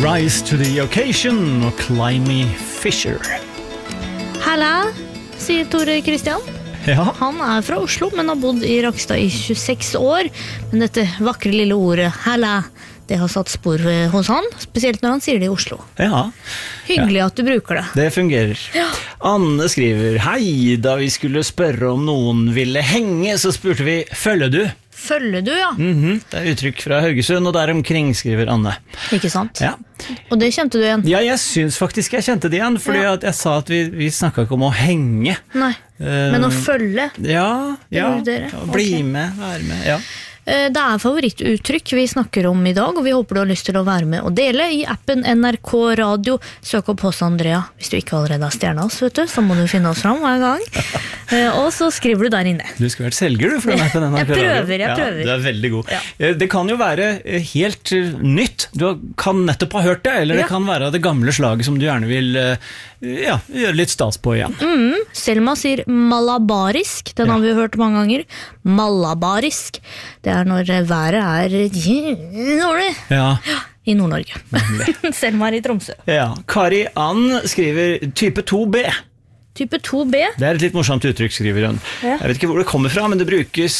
Rise to the occasion og Climby Fisher. Halla, sier Tore Kristian. Ja. Han fra Oslo, men har bodd i Rakstad i 26 år. Men dette vakre lille ordet, halla, det har satt spor hos han, spesielt når han sier det i Oslo. Ja. Hyggelig at du bruker det. Det fungerer. Ja. Anne skriver, hei, da vi skulle spørre om noen ville henge, så spurte vi, følger du? Følger du, ja. Det uttrykk fra Haugesund, og der omkring skriver Anne. Ikke sant? Ja. Og det kjente du igjen? Ja, jeg synes faktisk jeg kjente det igjen, fordi at jeg sa at vi snakket ikke om å henge. Nei, men å følge. Ja, dere. bli med, være med, ja. Det favorittuttrykk vi snakker om i dag, og vi håper du har lyst til å være med og dele i appen NRK Radio. Søk opp hos Andrea, hvis du ikke allerede har stjernet oss, vet du, så må du finne oss fram hver gang. Og så skriver du der inne. Du skal være selger, du, for den appen NRK Radio. Jeg prøver. Ja, du er veldig god. Ja. Det kan jo være helt nytt. Du kan nettopp ha hørt det, eller det kan være det gamle slaget som du gjerne vil gjøre litt stas på igjen. Selma sier malabarisk, den har vi hørt mange ganger. Malabarisk, det når været dårlig. Ja. I Nord-Norge. Selma i Tromsø. Ja. Kari Ann skriver type 2B. Type 2B? Det et litt morsomt uttrykk, skriver hun. Ja. Jeg vet ikke hvor det kommer fra, men det brukes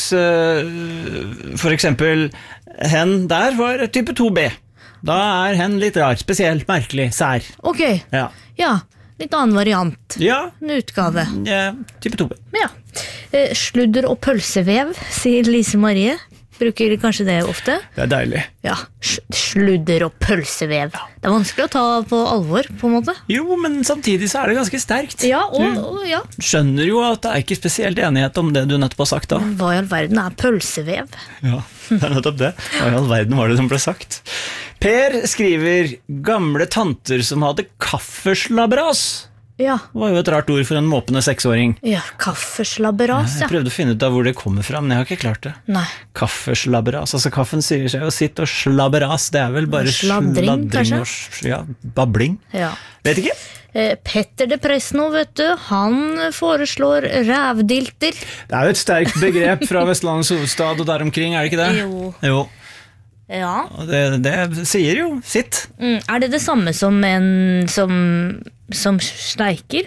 for eksempel hen der var type 2B. Da hen litt rar, spesielt, merkelig, sær. Ok, ja. Litt annen variant. Ja. En utgave. Ja, type 2B. Ja. Sludder og pølsevev, sier Lise Marie. Bruker kanskje det ofte? Det deilig. Ja, sludder og pølsevev. Det vanskelig å ta på alvor, på en måte. Jo, men samtidig så det ganske sterkt. Ja, og ja. Skjønner jo at det ikke spesielt enighet om det du nettopp har sagt da. Hva i all verden pølsevev? Ja, det nettopp det. Hva i all verden var det som ble sagt? Per skriver gamle tanter som hadde kaffeslabberas. Ja. Det var jo et rart ord for en måpende 6-åring. Ja, kaffeslabberas, Jeg prøvde å finne ut av hvor det kommer fra, men jeg har ikke klart det. Nei. Kaffeslabberas, altså kaffen sier seg jo sitt, og slabberas, det vel bare sladring kanskje? Ja, babling. Ja. Vet ikke. Petter de Presno, vet du, han foreslår rævdilter. Det jo et sterkt begrep fra Vestlandets hovedstad og der omkring, det ikke det? Jo. Ja. Det sier jo sitt. Det samme som en som steiker?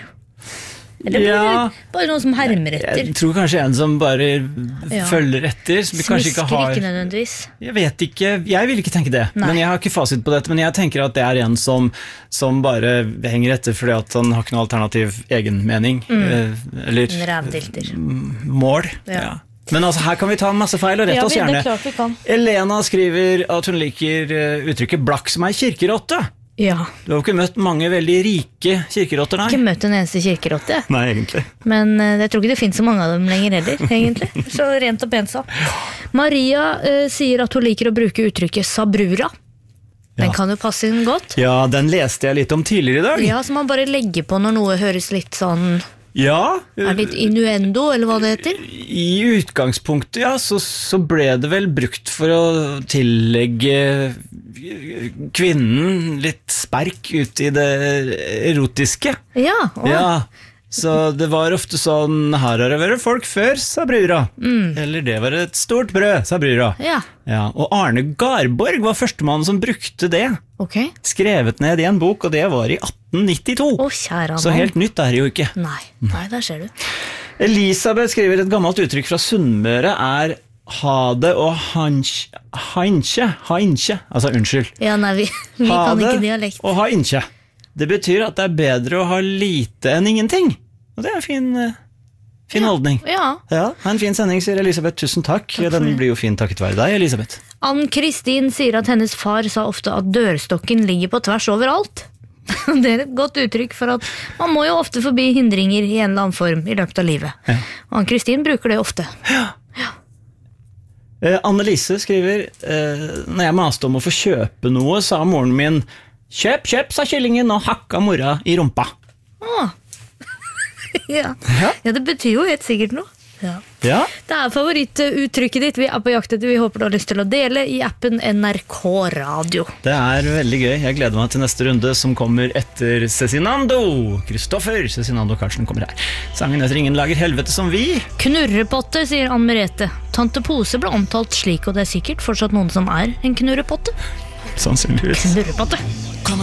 Eller bare noen som hermer etter? Jeg tror kanskje en som bare følger etter, som kanskje ikke har... Smisker ikke nødvendigvis. Jeg vet ikke, jeg vil ikke tenke det. Nei. Men jeg har ikke fasit på dette, men jeg tenker at det en som bare henger etter fordi at han har ikke noe alternativ egenmening. Eller en rævdilter. Mål, Men altså, her kan vi ta masse feil og rett oss gjerne. Det klart vi kan. Elena skriver at hun liker uttrykket blakk som kirkerotte. Ja. Du har jo ikke møtt mange veldig rike kirkerotter, nei? Ikke møtt en eneste kirkerotte. Nei, egentlig. Men jeg tror ikke det finnes så mange av dem lenger heller, egentlig. Så rent og pent så. Maria sier at hun liker å bruke uttrykket sabrura. Den kan jo passe inn godt. Ja, den leste jeg litt om tidligere i dag. Ja, så man bare legger på når noe høres litt sånn... Ja. Det litt innuendo, eller hva det heter? I utgangspunktet, så ble det vel brukt for å tillegge kvinnen litt sperk ut i det erotiske. Ja. Så det var ofte sånn, her har det vært folk før, sa brura. Eller det var et stort brød, sa brura. Ja. Og Arne Garborg var førstemann som brukte det. Skrevet ned i en bok, og det var i 1892. Kjære så helt nytt det jo ikke. Nei, der ser du. Elisabeth skriver et gammelt uttrykk fra Sunnmøre ha det og hainche. Altså, unnskyld. Ja, nei, vi kan ikke dialekt. Og ha innkje. Det betyr at det bedre å ha lite enn ingenting. Og det en fin holdning. Ja, en fin sending, sier Elisabeth. Tusen takk. Den blir jo fin takket være deg, Elisabeth. Ann-Kristin sier at hennes far sa ofte at dørstokken ligger på tvers overalt. Det et godt uttrykk for at man må jo ofte forbi hindringer i en eller annen form i løpet av livet. Og Ann-Kristin bruker det ofte. Annelise skriver, når jeg maste om å få kjøpe noe, sa moren min, kjøp, sa kyllingen og hakka mora i rumpa. Ja, det betyr jo helt sikkert noe. Ja. Det favorittuttrykket ditt vi på jakt etter. Vi håper du har lyst til å dele i appen NRK Radio. Det veldig gøy. Jeg gleder meg til neste runde som kommer etter Cezinando. Kristoffer Cezinando Karlsen kommer her. Sangen heter Ingen lager helvete som vi. Knurrepotte, sier Ann Merete. Tante Pose ble omtalt slik, og det sikkert fortsatt noen som en knurrepotte. Sannsynligvis. Knurrepotte.